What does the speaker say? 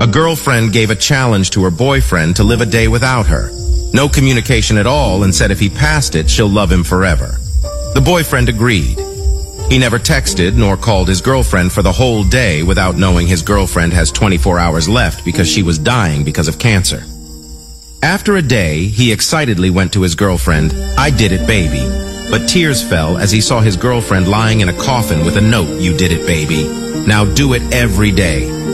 A girlfriend gave a challenge to her boyfriend to live a day without her. No communication at all, and said if he passed it, she'll love him forever. The boyfriend agreed. He never texted nor called his girlfriend for the whole day without knowing his girlfriend has 24 hours left because she was dying because of cancer. After a day, he excitedly went to his girlfriend, "I did it, baby." But tears fell as he saw his girlfriend lying in a coffin with a note, "You did it, baby. Now do it every day."